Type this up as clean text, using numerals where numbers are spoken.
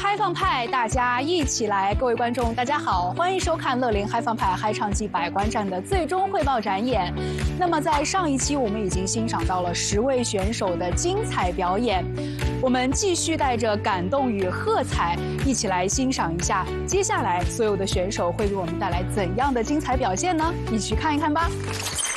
嗨放派，大家一起来！各位观众，大家好，欢迎收看乐龄嗨放派嗨唱季百官战的最终汇报展演。那么在上一期，我们已经欣赏到了10位选手的精彩表演，我们继续带着感动与喝彩，一起来欣赏一下接下来所有的选手会给我们带来怎样的精彩表现呢？一起去看一看吧。